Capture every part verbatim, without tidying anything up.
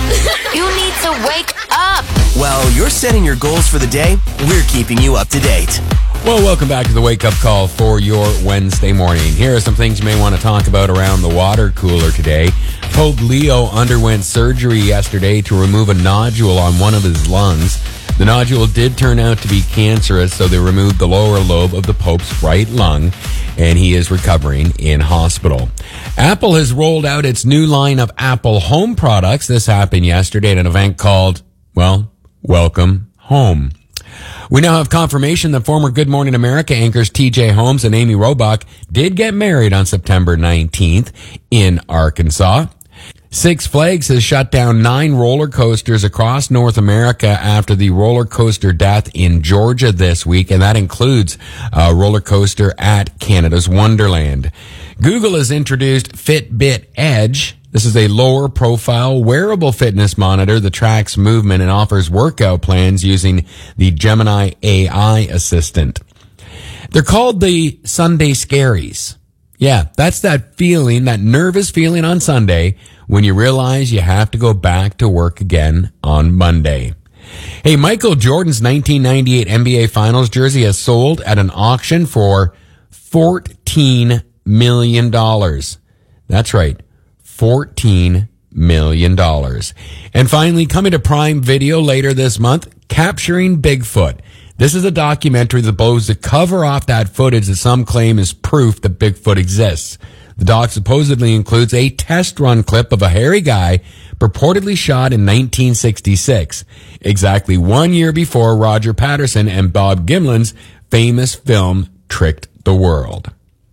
You need to wake up. While you're setting your goals for the day, we're keeping you up to date. Well, welcome back to the Wake Up Call for your Wednesday morning. Here are some things you may want to talk about around the water cooler today. Pope Leo underwent surgery yesterday to remove a nodule on one of his lungs. The nodule did turn out to be cancerous, so they removed the lower lobe of the Pope's right lung, and he is recovering in hospital. Apple has rolled out its new line of Apple Home products. This happened yesterday at an event called, well, Welcome Home. We now have confirmation that former Good Morning America anchors T J Holmes and Amy Robach did get married on September nineteenth in Arkansas. Six Flags has shut down nine roller coasters across North America after the roller coaster death in Georgia this week, and that includes a roller coaster at Canada's Wonderland. Google has introduced Fitbit Edge. This is a lower profile wearable fitness monitor that tracks movement and offers workout plans using the Gemini A I assistant. They're called the Sunday Scaries. Yeah, that's that feeling, that nervous feeling on Sunday when you realize you have to go back to work again on Monday. Hey, Michael Jordan's nineteen ninety-eight N B A Finals jersey has sold at an auction for fourteen million dollars. That's right. fourteen million dollars. And finally, coming to Prime Video later this month, Capturing Bigfoot. This is a documentary that blows the cover off that footage that some claim is proof that Bigfoot exists. The doc supposedly includes a test run clip of a hairy guy purportedly shot in nineteen sixty-six, exactly one year before Roger Patterson and Bob Gimlin's famous film Tricked the World.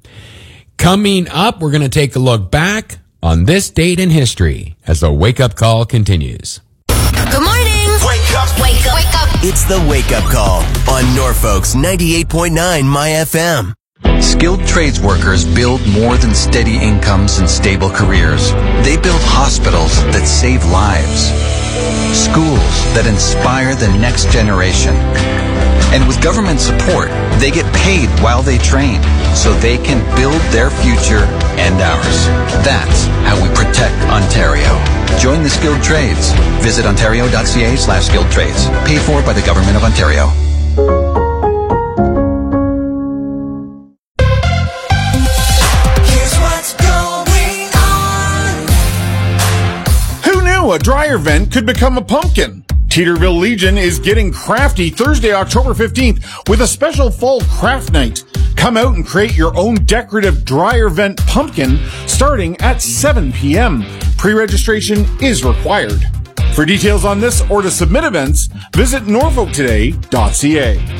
Coming up, we're going to take a look back on this date in history as the Wake Up Call continues. Good morning. Wake up. Wake up. Wake up. It's the Wake Up Call on Norfolk's ninety-eight point nine My F M. Skilled trades workers build more than steady incomes and stable careers. They build hospitals that save lives, schools that inspire the next generation. And with government support, they get paid while they train so they can build their future and ours. That's how we protect Ontario. Join the skilled trades. Visit ontario.ca slash skilled trades. Paid for by the Government of Ontario. Here's what's going on. Who knew a dryer vent could become a pumpkin? Teeterville Legion is getting crafty Thursday, October fifteenth with a special fall craft night. Come out and create your own decorative dryer vent pumpkin starting at seven p.m. Pre-registration is required. For details on this or to submit events, visit norfolk today dot c a.